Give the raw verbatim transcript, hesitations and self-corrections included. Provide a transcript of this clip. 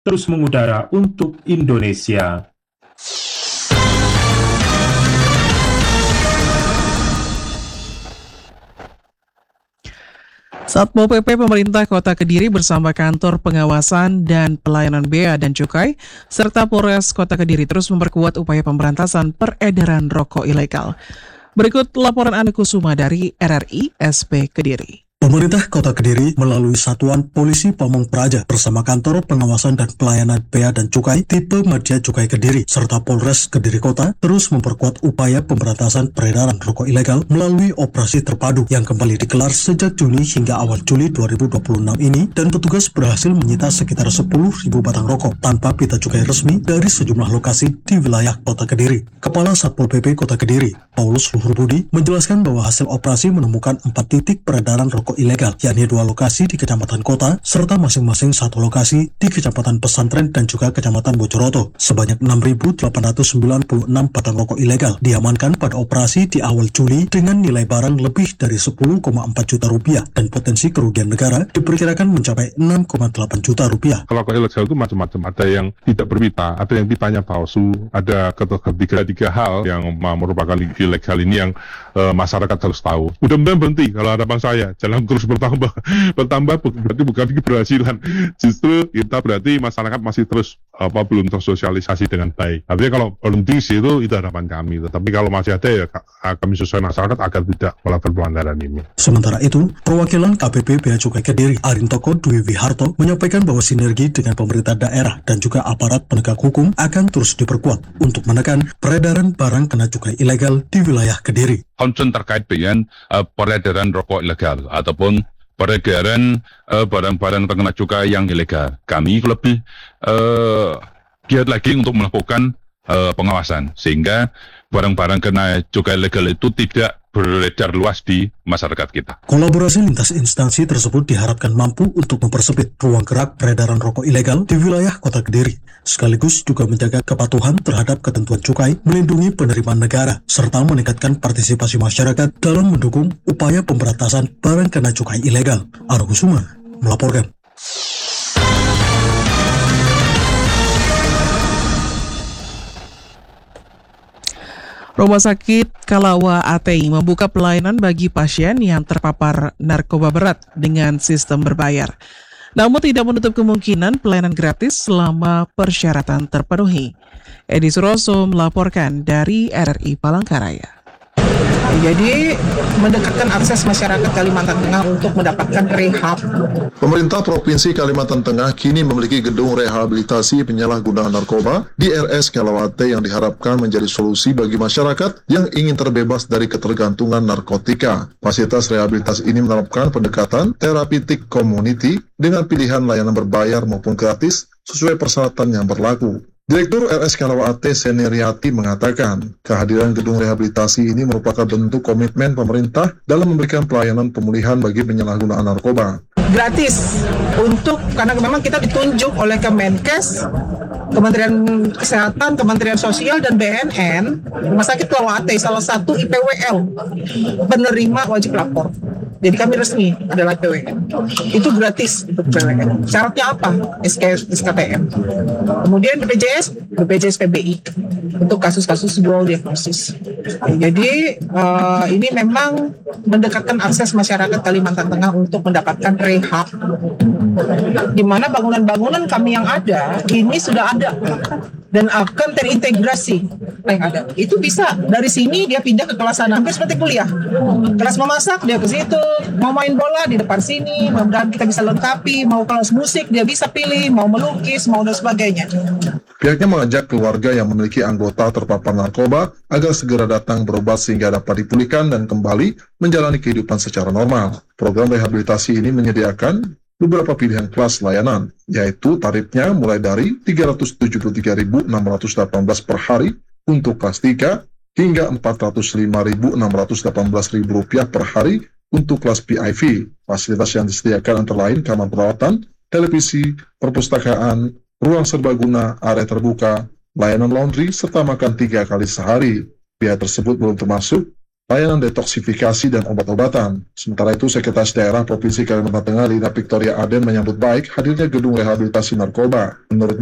terus mengudara untuk Indonesia. Satpol P P pemerintah Kota Kediri bersama Kantor Pengawasan dan Pelayanan Bea dan Cukai serta Polres Kota Kediri terus memperkuat upaya pemberantasan peredaran rokok ilegal. Berikut laporan Ane Kusuma dari R R I S P Kediri. Pemerintah Kota Kediri melalui Satuan Polisi Pamong Praja bersama Kantor Pengawasan dan Pelayanan Bea dan Cukai tipe Madya Cukai Kediri serta Polres Kediri Kota terus memperkuat upaya pemberantasan peredaran rokok ilegal melalui operasi terpadu yang kembali digelar sejak Juni hingga awal Juli dua ribu dua puluh enam ini, dan petugas berhasil menyita sekitar sepuluh ribu batang rokok tanpa pita cukai resmi dari sejumlah lokasi di wilayah Kota Kediri. Kepala Satpol P P Kota Kediri, Paulus Luhur Budi, menjelaskan bahwa hasil operasi menemukan empat titik peredaran rokok ilegal, yakni dua lokasi di Kecamatan Kota, serta masing-masing satu lokasi di Kecamatan Pesantren dan juga Kecamatan Bojoroto. Sebanyak enam ribu delapan ratus sembilan puluh enam batang rokok ilegal diamankan pada operasi di awal Juli dengan nilai barang lebih dari sepuluh koma empat juta rupiah dan potensi kerugian negara diperkirakan mencapai enam koma delapan juta rupiah. Kalau rokok ilegal itu macam-macam, ada yang tidak berpita, ada yang pitanya palsu, ada ketiga tiga hal yang merupakan ilegal ini yang uh, masyarakat harus tahu. Mudah-mudahan berhenti kalau harapan saya, jangan terus bertambah bertambah berarti bukan keberhasilan, justru kita berarti masyarakat masih terus apa belum tersosialisasi dengan baik. Artinya kalau berhenti sih itu itu harapan kami, tetapi kalau masih ada ya kami sesuai masyarakat agar tidak melakukan pelanggaran ini. Sementara itu, perwakilan K P P Bea Cukai Kediri Arintoko Dwi Wiharto menyampaikan bahwa sinergi dengan pemerintah daerah dan juga aparat penegak hukum akan terus diperkuat untuk menekan peredaran barang kena cukai ilegal di wilayah Kediri. Concern terkait dengan uh, peredaran rokok ilegal ataupun peredaran uh, barang-barang terkena cukai yang ilegal. Kami lebih uh, giat lagi untuk melakukan uh, pengawasan sehingga barang-barang kena cukai ilegal itu tidak beredar luas di masyarakat kita. Kolaborasi lintas instansi tersebut diharapkan mampu untuk mempersempit ruang gerak peredaran rokok ilegal di wilayah Kota Kediri, sekaligus juga menjaga kepatuhan terhadap ketentuan cukai, melindungi penerimaan negara, serta meningkatkan partisipasi masyarakat dalam mendukung upaya pemberantasan barang kena cukai ilegal. Ane Kusuma melaporkan. Rumah Sakit Kalawa A T I membuka pelayanan bagi pasien yang terpapar narkoba berat dengan sistem berbayar. Namun tidak menutup kemungkinan pelayanan gratis selama persyaratan terpenuhi. Edi Suroso melaporkan dari R R I Palangkaraya. Jadi mendekatkan akses masyarakat Kalimantan Tengah untuk mendapatkan rehab. Pemerintah Provinsi Kalimantan Tengah kini memiliki gedung rehabilitasi penyalahgunaan narkoba di R S Kalawa A T I yang diharapkan menjadi solusi bagi masyarakat yang ingin terbebas dari ketergantungan narkotika. Fasilitas rehabilitasi ini menerapkan pendekatan therapeutic community dengan pilihan layanan berbayar maupun gratis sesuai persyaratan yang berlaku. Direktur R S Kalawa A T Seneriati mengatakan, kehadiran gedung rehabilitasi ini merupakan bentuk komitmen pemerintah dalam memberikan pelayanan pemulihan bagi penyalahgunaan narkoba. Gratis untuk, karena memang kita ditunjuk oleh Kemenkes, Kementerian Kesehatan, Kementerian Sosial, dan B N N, Rumah Sakit Kalawa A T I salah satu I P W L penerima wajib lapor. Jadi kami resmi adalah I P W L. Itu gratis untuk I P W L. Syaratnya apa? S K T M. Kemudian B P J S, B P J S P B I untuk kasus-kasus dual diagnosis. Jadi uh, ini memang mendekatkan akses masyarakat Kalimantan Tengah untuk mendapatkan rehab. Di mana bangunan-bangunan kami yang ada ini sudah ada dan akan terintegrasi yang ada. Itu bisa dari sini dia pindah ke kelas sana, hampir seperti kuliah. Kelas memasak dia ke situ, mau main bola di depan sini, mudah-mudahan kita bisa lengkapi, mau kelas musik dia bisa pilih, mau melukis, mau dan sebagainya. Pihaknya mengajak keluarga yang memiliki anggota terpapar narkoba agar segera datang berobat sehingga dapat dipulihkan dan kembali menjalani kehidupan secara normal. Program rehabilitasi ini menyediakan beberapa pilihan kelas layanan, yaitu tarifnya mulai dari tiga ratus tujuh puluh tiga ribu enam ratus delapan belas per hari untuk kelas tiga hingga empat ratus lima ribu enam ratus delapan belas rupiah per hari untuk kelas V I V. Fasilitas yang disediakan antara lain kamar perawatan, televisi, perpustakaan, ruang serbaguna, area terbuka, layanan laundry, serta makan tiga kali sehari. Biaya tersebut belum termasuk layanan detoksifikasi dan obat-obatan. Sementara itu, Sekretaris Daerah Provinsi Kalimantan Tengah Lina Victoria Aden menyambut baik hadirnya gedung rehabilitasi narkoba. Menurutnya,